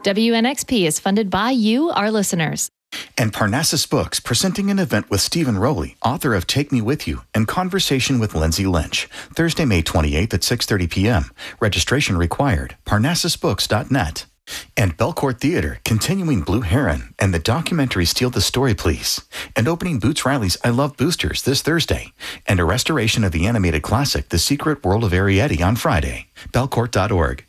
WNXP is funded by you, our listeners. And Parnassus Books, presenting an event with Stephen Rowley, author of Take Me With You, and Conversation with Lindsay Lynch, Thursday, May 28th at 6:30 p.m. Registration required. ParnassusBooks.net. And Belcourt Theater, continuing Blue Heron, and the documentary Steal the Story, Please. And opening Boots Riley's I Love Boosters this Thursday. And a restoration of the animated classic The Secret World of Arrietty on Friday. Belcourt.org.